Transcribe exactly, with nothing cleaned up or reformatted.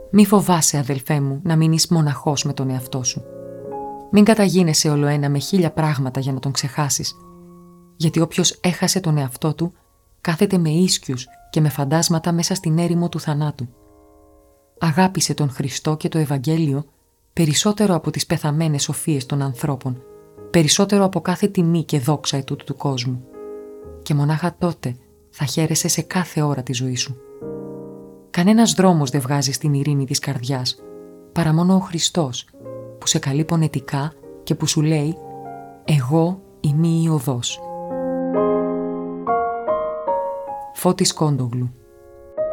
Μη φοβάσαι, αδελφέ μου, να μείνεις μοναχός με τον εαυτό σου. Μην καταγίνεσαι ολοένα με χίλια πράγματα για να τον ξεχάσεις. Γιατί όποιος έχασε τον εαυτό του, κάθεται με ίσκιους και με φαντάσματα μέσα στην έρημο του θανάτου. Αγάπησε τον Χριστό και το Ευαγγέλιο περισσότερο από τις πεθαμένες σοφίες των ανθρώπων, περισσότερο από κάθε τιμή και δόξα ετούτου του κόσμου. Και μονάχα τότε θα χαίρεσαι σε κάθε ώρα τη ζωή σου. Κανένας δρόμος δεν βγάζει στην ειρήνη της καρδιάς, παρά μόνο ο Χριστός, που σε καλεί πονετικά και που σου λέει «Εγώ είμαι η οδός». Φώτης Κόντογλου.